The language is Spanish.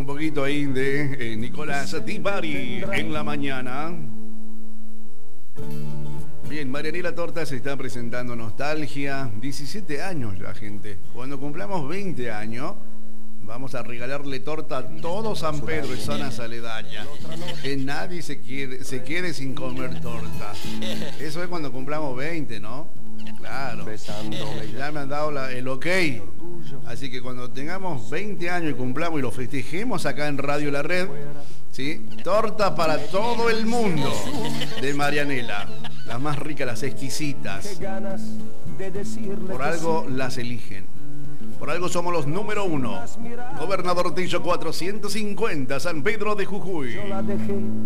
poquito ahí de Nicolás Tea Party en la mañana. Bien, Marianela Torta se está presentando Nostalgia. 17 años ya, gente. Cuando cumplamos 20 años, vamos a regalarle torta a todo San Pedro y zonas aledañas. Que nadie se quede sin comer torta. Eso es cuando cumplamos 20, ¿no? Claro. Ya me han dado el ok. Así que cuando tengamos 20 años y cumplamos y lo festejemos acá en Radio La Red, ¿sí? Torta para todo el mundo de Marianela. Las más ricas, las exquisitas. Por algo las eligen. Por algo somos los número 1. Gobernador Tillo 450, San Pedro de Jujuy.